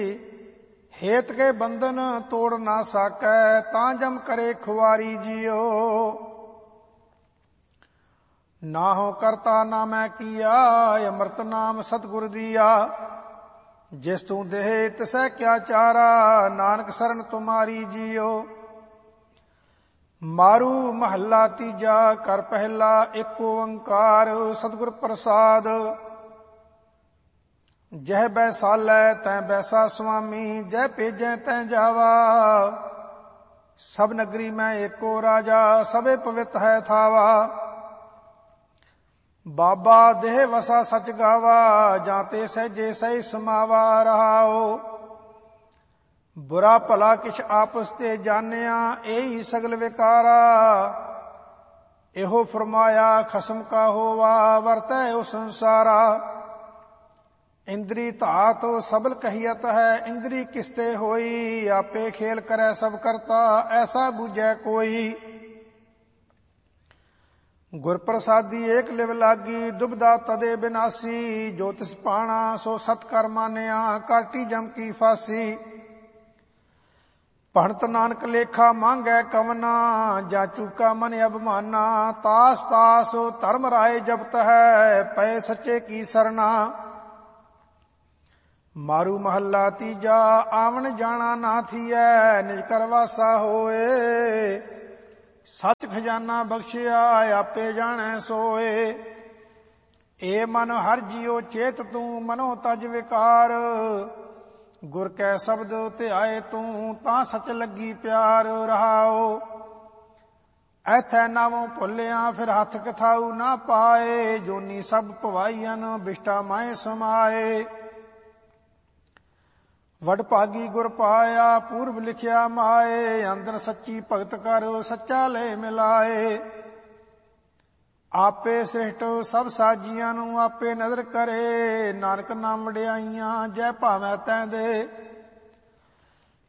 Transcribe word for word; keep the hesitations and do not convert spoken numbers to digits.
ਹੇਤ ਕੇ ਬੰਧਨ ਤੋੜ ਨਾ ਸਕੈ, ਤਾਂ ਜਮ ਕਰੇ ਖੁਆਰੀ ਜੀਓ। ਨਾ ਹੋ ਕਰਤਾ ਨਾ ਮੈਂ ਕੀਆ, ਅੰਮ੍ਰਿਤ ਨਾਮ ਸਤਿਗੁਰ ਦੀਆ। ਜਿਸ ਤੂੰ ਦੇਹ ਤਿਸੈ ਕਿਆ ਚਾਰਾ, ਨਾਨਕ ਸਰਨ ਤੁਮਾਰੀ ਜੀਓ। ਮਾਰੂ ਮਹੱਲਾ ਤੀਜਾ, ਕਰ ਪਹਿਲਾ ਏਕ ਓੰਕਾਰ, ਸਤਿਗੁਰ ਪ੍ਰਸਾਦ। ਜਹ ਬੈਸਾਲੈ ਤੈ ਬੈਸਾ ਸੁਆਮੀ, ਜਹ ਭੇਜੈ ਤੈ ਜਾਵਾ। ਸਭ ਨਗਰੀ ਮੈਂ ਏਕੋ ਰਾਜਾ, ਸਭੇ ਪਵਿੱਤ ਹੈ ਥਾਵਾ। ਬਾਬਾ ਦੇਹ ਵਸਾ ਸਚ ਗਾਵਾ, ਜਾਂ ਤੇ ਸਹਿਜੇ ਸਹਿ ਸਮਾਵਾ ਰਹਾਓ। ਬੁਰਾ ਭਲਾ ਕਿਛ ਆਪਸ ਤੇ ਜਾਣਿਆ, ਇਹੀ ਸਗਲ ਵਿਕਾਰਾ। ਇਹੋ ਫਰਮਾਇਆ ਖਸਮ ਕਾ ਹੋਵਾ, ਵਰਤੈ ਉਹ ਸੰਸਾਰਾ। ਇੰਦਰੀ ਧਾਤ ਸਬਲ ਕਹੀਅਤ ਹੈ, ਇੰਦਰੀ ਕਿਸਤੇ ਹੋਈ। ਆਪੇ ਖੇਲ ਕਰੈ ਸਭ ਕਰਤਾ, ਐਸਾ ਬੂਝੈ ਕੋਈ। ਗੁਰ ਪ੍ਰਸਾਦੀ ਏਕ ਲਿਵ ਲਾਗੀ, ਦੁਬਦਾ ਤਦੇ ਬਿਨਾਸੀ। ਜੋ ਤਿਸ ਪਾਣਾ ਸੋ ਸਤ ਕਰ ਮਾਨਿਆ, ਕਾਟੀ ਜਮ ਕੀ ਫਾਸੀ। ਭਣਤ ਨਾਨਕ ਲੇਖਾ ਮੰਗੈ ਕਵਨਾ, ਜਾਂ ਚੂਕਾ ਮਨ ਅਭਮਾਨਾ। ਤਾਸ ਤਾਸ ਧਰਮ ਰਾਏ ਜਪਤ ਹੈ, ਪਏ ਸੱਚੇ ਕੀ ਸਰਨਾ। ਮਾਰੂ ਮਹੱਲਾ ਤੀਜਾ, ਆਵਣ ਜਾਣਾ ਨਾ ਥੀਐ, ਨਿਜ ਕਰ ਵਾਸਾ ਹੋਏ। ਸੱਚ ਖਜ਼ਾਨਾ ਬਖਸ਼ਿਆ, ਆਪੇ ਜਾਣੈ ਸੋਏ। ਏ ਮਨ ਹਰ ਜੀਉ ਚੇਤ ਤੂੰ, ਮਨੋ ਤਜ ਵਿਕਾਰ। ਗੁਰ ਕੈ ਸ਼ਬਦ ਧਿਆਏ ਤੂੰ, ਤਾਂ ਸਚ ਲੱਗੀ ਪਿਆਰ ਰਹਾਓ। ਐਥੈ ਨਾਵੋਂ ਭੁੱਲਿਆ, ਫਿਰ ਹੱਥ ਕਥਾਊ ਨਾ ਪਾਏ। ਜੋਨੀ ਸਭ ਭਵਾਈਅਨ, ਬਿਸ਼ਟਾ ਮਾਏ ਸਮਾਏ। ਵਡ ਭਾਗੀ ਗੁਰ ਪਾਇਆ, ਪੂਰਬ ਲਿਖਿਆ ਮਾਏ। ਅੰਦਰ ਸੱਚੀ ਭਗਤ ਕਰ, ਸੱਚਾ ਲੈ ਮਿਲਾਏ। ਆਪੇ ਸ੍ਰਿਸ਼ਟ ਸਭ ਸਾਜੀਆਂ ਨੂੰ, ਆਪੇ ਨਦਰ ਕਰੇ। ਨਾਨਕ ਨਾਮ ਵਡਿਆਈਆਂ, ਜੈ ਭਾਵੈ ਤੈਂ ਦੇ।